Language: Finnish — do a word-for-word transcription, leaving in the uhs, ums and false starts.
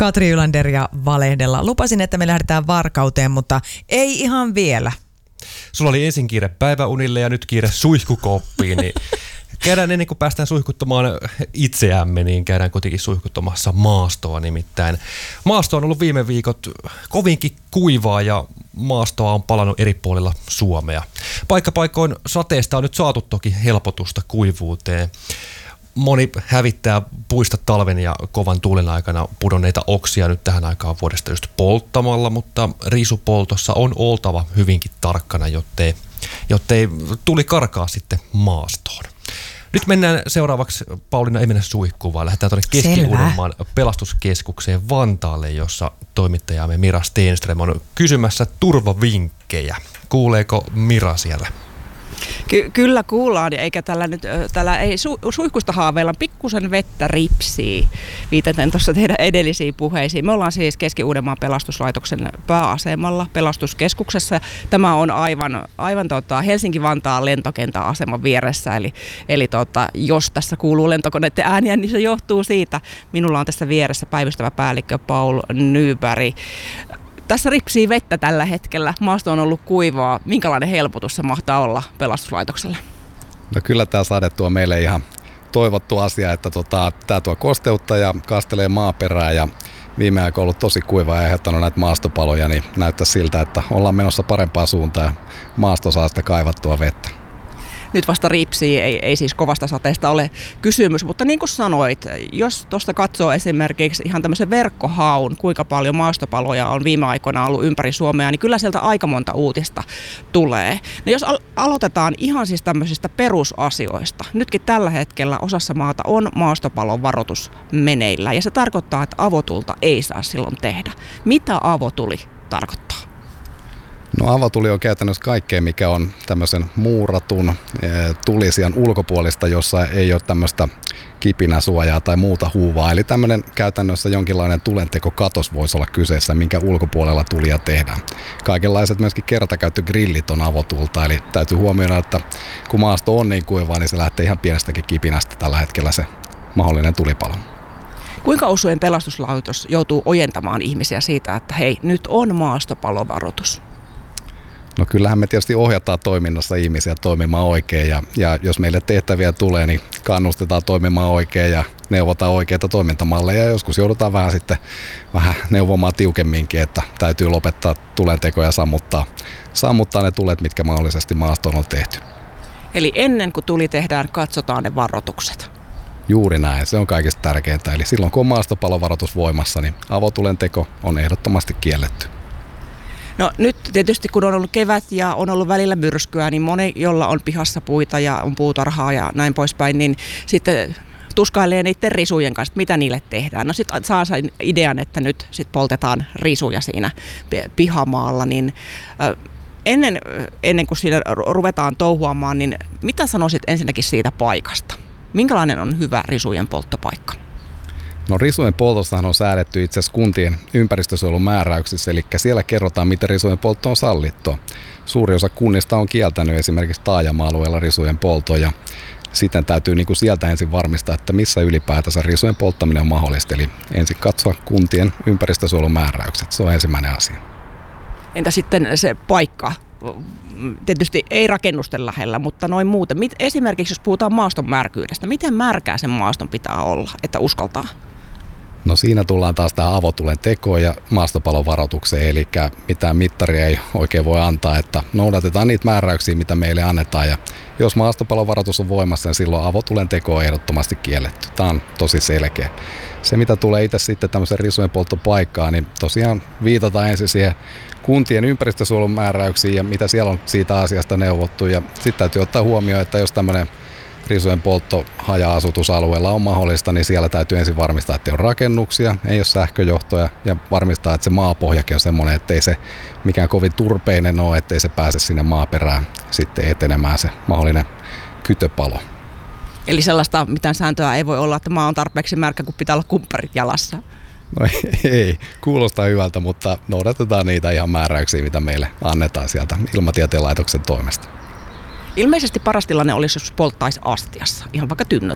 Katri Ylander ja Valehdella. Lupasin, että me lähdetään Varkauteen, mutta ei ihan vielä. Sulla oli ensin kiire päiväunille ja nyt kiire suihkukoppiin, niin käydään ennen kuin päästään suihkuttamaan itseämme, niin käydään kuitenkin suihkuttamassa maastoa nimittäin. Maasto on ollut viime viikot kovinkin kuivaa ja maastoa on palannut eri puolilla Suomea. Paikkapaikoin sateesta on nyt saatu toki helpotusta kuivuuteen. Moni hävittää puista talven ja kovan tuulen aikana pudonneita oksia nyt tähän aikaan vuodesta just polttamalla, mutta riisupoltossa on oltava hyvinkin tarkkana, jottei, jottei tuli karkaa sitten maastoon. Nyt mennään seuraavaksi, Pauliina, ei mennä suihkuun, vaan lähdetään tuonne Keski-Uudenmaan pelastuskeskukseen Vantaalle, jossa toimittajamme Mira Stenström on kysymässä turvavinkkejä. Kuuleeko Mira siellä? Ky- kyllä kuullaan, eikä tällä nyt, tällä ei su- suihkusta haaveilla, pikkusen vettä ripsii, viitaten tuossa teidän edellisiin puheisiin. Me ollaan siis Keski-Uudenmaan pelastuslaitoksen pääasemalla pelastuskeskuksessa. Tämä on aivan, aivan tota Helsinki-Vantaan lentokentän aseman vieressä, eli, eli tota, jos tässä kuuluu lentokoneiden ääniä, niin se johtuu siitä. Minulla on tässä vieressä päivystävä päällikkö Paul Nyberg. Tässä ripsii vettä tällä hetkellä. Maasto on ollut kuivaa. Minkälainen helpotus se mahtaa olla pelastuslaitokselle? No kyllä tämä sade tuo meille ihan toivottu asia, että tota, tämä tuo kosteutta ja kastelee maaperää ja viime aikoina on ollut tosi kuivaa ja aiheuttanut näitä maastopaloja, niin näyttää siltä, että ollaan menossa parempaan suuntaan ja maasto saa sitä kaivattua vettä. Nyt vasta ripsii, ei, ei siis kovasta sateesta ole kysymys, mutta niin kuin sanoit, jos tuosta katsoo esimerkiksi ihan tämmöisen verkkohaun, kuinka paljon maastopaloja on viime aikoina ollut ympäri Suomea, niin kyllä sieltä aika monta uutista tulee. No jos al- aloitetaan ihan siis tämmöisistä perusasioista, nytkin tällä hetkellä osassa maata on maastopalon varoitus meneillään ja se tarkoittaa, että avotulta ei saa silloin tehdä. Mitä avotuli tarkoittaa? No avotuli on käytännössä kaikkea, mikä on tämmöisen muuratun tulisijan ulkopuolista, jossa ei ole tämmöistä kipinäsuojaa tai muuta huuvaa. Eli tämmöinen käytännössä jonkinlainen tulentekokatos voisi olla kyseessä, minkä ulkopuolella tulija tehdään. Kaikenlaiset myöskin kertakäyttögrillit on avotulta, eli täytyy huomioida, että kun maasto on niin kuivaa, niin se lähtee ihan pienestäkin kipinästä tällä hetkellä se mahdollinen tulipalo. Kuinka usein pelastuslaitos joutuu ojentamaan ihmisiä siitä, että hei, nyt on maastopalovaroitus? No kyllähän me tietysti ohjataan toiminnassa ihmisiä toimimaan oikein ja, ja jos meille tehtäviä tulee, niin kannustetaan toimimaan oikein ja neuvotaan oikeita toimintamalleja ja joskus joudutaan vähän sitten vähän neuvomaan tiukemminkin, että täytyy lopettaa tulenteko ja sammuttaa, sammuttaa ne tulet, mitkä mahdollisesti maastoon on tehty. Eli ennen kuin tuli tehdään, katsotaan ne varoitukset. Juuri näin, se on kaikista tärkeintä. Eli silloin kun on maastopalovaroitus voimassa, niin avotulenteko on ehdottomasti kielletty. No nyt tietysti kun on ollut kevät ja on ollut välillä myrskyä, niin moni, jolla on pihassa puita ja on puutarhaa ja näin poispäin, niin sitten tuskailee niiden risujen kanssa, mitä niille tehdään. No sitten saa sen idean, että nyt sit poltetaan risuja siinä pihamaalla, niin ennen, ennen kuin siinä ruvetaan touhuamaan, niin mitä sanoisit ensinnäkin siitä paikasta? Minkälainen on hyvä risujen polttopaikka? No risujen poltostahan on säädetty itse asiassa kuntien ympäristösuojelun määräyksissä, eli siellä kerrotaan, miten risujen poltto on sallittua. Suuri osa kunnista on kieltänyt esimerkiksi taajama-alueella risujen polton ja sitten täytyy niin kuin sieltä ensin varmistaa, että missä ylipäätänsä risujen polttaminen on mahdollista. Eli ensin katsoa kuntien ympäristösuojelun määräykset, se on ensimmäinen asia. Entä sitten se paikka? Tietysti ei rakennusten lähellä, mutta noin muuten. Esimerkiksi jos puhutaan maaston märkyydestä, miten märkää sen maaston pitää olla, että uskaltaa? No siinä tullaan taas tähän avotulen tekoon ja maastopalovaroitukseen, eli mitään mittaria ei oikein voi antaa, että noudatetaan niitä määräyksiä, mitä meille annetaan. Ja jos maastopalovaroitus on voimassa, niin silloin avotulen teko on ehdottomasti kielletty. Tämä on tosi selkeä. Se, mitä tulee itse sitten tämmöisen risujen polttopaikkaan, niin tosiaan viitataan ensin siihen kuntien ympäristösuojelun määräyksiin ja mitä siellä on siitä asiasta neuvottu. Ja sitten täytyy ottaa huomioon, että jos tämmöinen risujen poltto haja-asutusalueella on mahdollista, niin siellä täytyy ensin varmistaa, että ei ole rakennuksia, ei ole sähköjohtoja ja varmistaa, että se maapohjakin on semmoinen, ettei se mikään kovin turpeinen ole, ettei se pääse sinne maaperään sitten etenemään se mahdollinen kytöpalo. Eli sellaista mitään sääntöä ei voi olla, että maa on tarpeeksi märkä, kun pitää olla kumpparit jalassa? No ei, kuulostaa hyvältä, mutta noudatetaan niitä ihan määräyksiä, mitä meille annetaan sieltä Ilmatieteen laitoksen toimesta. Ilmeisesti paras tilanne olisi, jos polttaisi astiassa, ihan vaikka tynnyri.